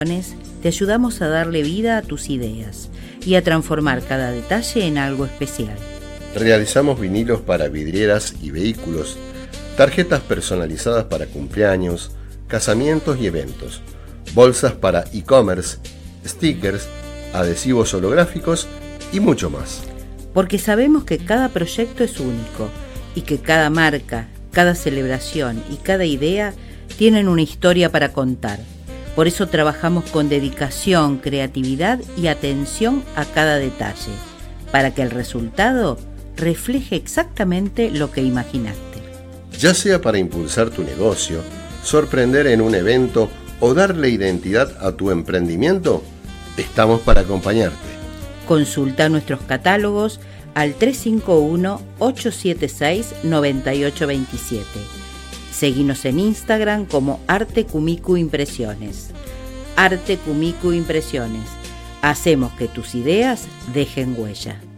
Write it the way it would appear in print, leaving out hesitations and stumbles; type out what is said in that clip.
Te ayudamos a darle vida a tus ideas y a transformar cada detalle en algo especial. Realizamos vinilos para vidrieras y vehículos, tarjetas personalizadas para cumpleaños, casamientos y eventos, bolsas para e-commerce, stickers, adhesivos holográficos y mucho más. Porque sabemos que cada proyecto es único y que cada marca, cada celebración y cada idea tienen una historia para contar. Por eso trabajamos con dedicación, creatividad y atención a cada detalle, para que el resultado refleje exactamente lo que imaginaste. Ya sea para impulsar tu negocio, sorprender en un evento o darle identidad a tu emprendimiento, estamos para acompañarte. Consulta nuestros catálogos al 351-876-9827. Seguinos en Instagram como Arte Kumiko Impresiones. Arte Kumiko Impresiones. Hacemos que tus ideas dejen huella.